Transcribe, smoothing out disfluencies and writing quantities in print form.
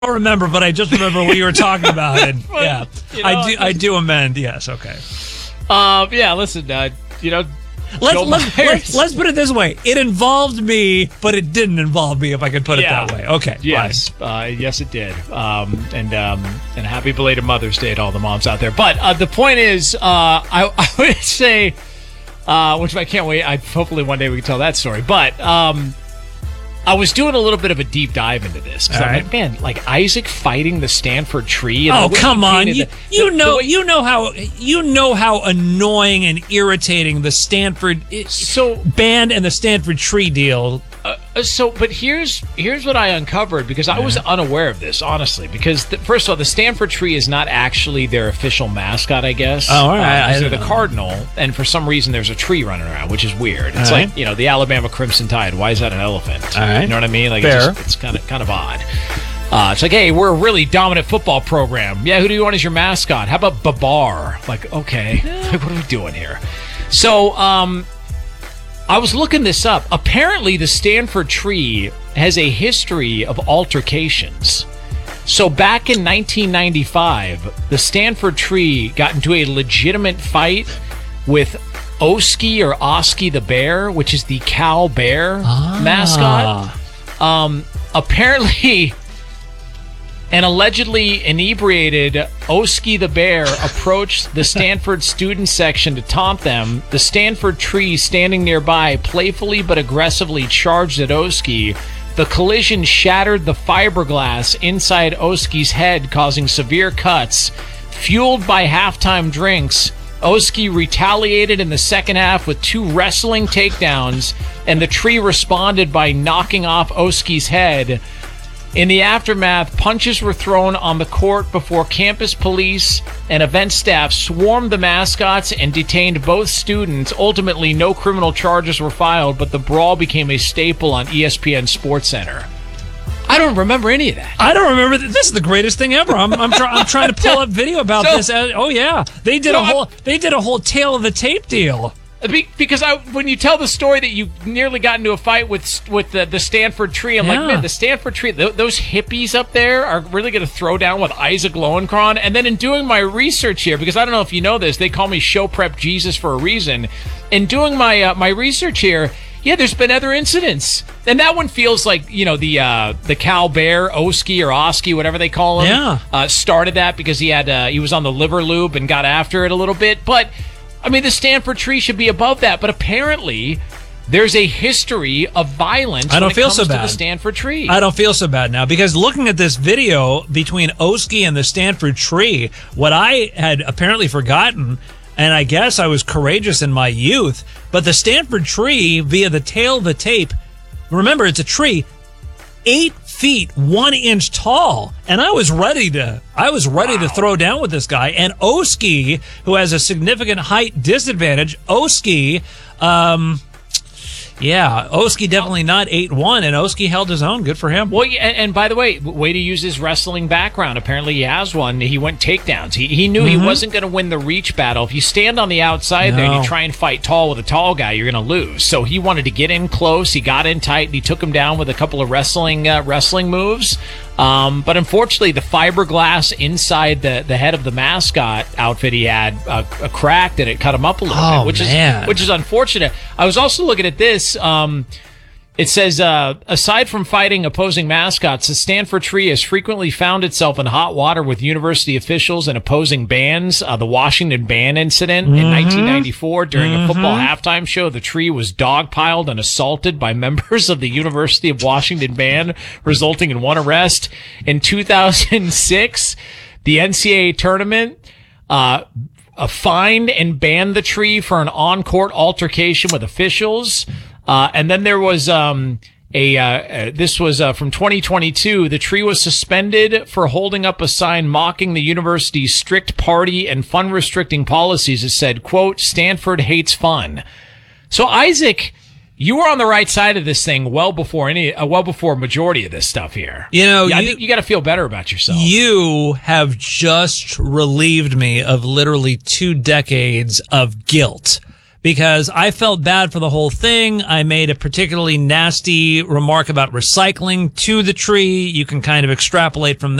don't remember, but I just remember what you were talking about. And yeah, I do amend. Yes, okay. Yeah, listen, let's put it this way. It involved me, but it didn't involve me, if I could put it that way. Okay. Yes. Yes, it did. And happy belated Mother's Day to all the moms out there. But the point is, I would say, which I can't wait. Hopefully one day we can tell that story. But I was doing a little bit of a deep dive into this. Because I'm like, man, like Isaac fighting the Stanford tree. And come on. You know how annoying and irritating the Stanford band and the Stanford tree deal. But here's what I uncovered, because I was unaware of this, honestly. Because first of all, the Stanford tree is not actually their official mascot, I guess. Oh, all right. They're the Cardinal, and for some reason there's a tree running around, which is weird. It's like, the Alabama Crimson Tide. Why is that an elephant? All right. You know what I mean? Like, fair. It's kind of odd. It's like, hey, we're a really dominant football program. Yeah, who do you want as your mascot? How about Babar? Like, okay, what are we doing here? So, I was looking this up. Apparently, the Stanford tree has a history of altercations. So back in 1995, the Stanford tree got into a legitimate fight with Oski or Oski the bear, which is the Cal Bear mascot. Apparently, an allegedly inebriated Oski the bear approached the Stanford student section to taunt them. The Stanford tree standing nearby playfully but aggressively charged at Oski. The collision shattered the fiberglass inside Oski's head, causing severe cuts. Fueled by halftime drinks, Oski retaliated in the second half with 2 wrestling takedowns, and the tree responded by knocking off Oski's head. In the aftermath, punches were thrown on the court before campus police and event staff swarmed the mascots and detained both students. Ultimately, no criminal charges were filed, but the brawl became a staple on ESPN SportsCenter. I don't remember any of that. I don't remember. This is the greatest thing ever. I'm trying to pull up video about this. Oh yeah, they did a whole tail of the tape deal. Because when you tell the story that you nearly got into a fight with the Stanford tree, I'm like, man, the Stanford tree, those hippies up there are really going to throw down with Isaac Lowenkron. And then in doing my research here, because I don't know if you know this, they call me Show Prep Jesus for a reason. In doing my research here, yeah, there's been other incidents. And that one feels like, the Cal Bear, Oski or Oski, whatever they call him, started that because he was on the liver lube and got after it a little bit. But I mean, the Stanford tree should be above that, but apparently there's a history of violence when it comes to the Stanford tree. I don't feel so bad now, because looking at this video between Oski and the Stanford tree, what I had apparently forgotten, and I guess I was courageous in my youth, but the Stanford tree, via the tail of the tape, remember, it's a tree, 8 feet 1 inch tall, and I was ready to throw down with this guy. And Oski, who has a significant height disadvantage, Oski definitely not 8'1", and Oski held his own. Good for him. Well, and by the way to use his wrestling background. Apparently he has one. He went takedowns. He knew he wasn't going to win the reach battle. If you stand on the outside there and you try and fight tall with a tall guy, you're going to lose. So he wanted to get in close. He got in tight, and he took him down with a couple of wrestling moves. But unfortunately, the fiberglass inside the head of the mascot outfit he had cracked, and it cut him up a little bit, which is unfortunate. I was also looking at this. It says, aside from fighting opposing mascots, the Stanford tree has frequently found itself in hot water with university officials and opposing bands. The Washington band incident in 1994, during a football halftime show, the tree was dogpiled and assaulted by members of the University of Washington band, resulting in 1 arrest. In 2006, the NCAA tournament fined and banned the tree for an on-court altercation with officials. And then there was this was from 2022. The tree was suspended for holding up a sign mocking the university's strict party and fun restricting policies. It said, quote, "Stanford hates fun." So Isaac, you were on the right side of this thing well before majority of this stuff here. I think you got to feel better about yourself. You have just relieved me of literally 2 decades of guilt, because I felt bad for the whole thing. I made a particularly nasty remark about recycling to the tree. You can kind of extrapolate from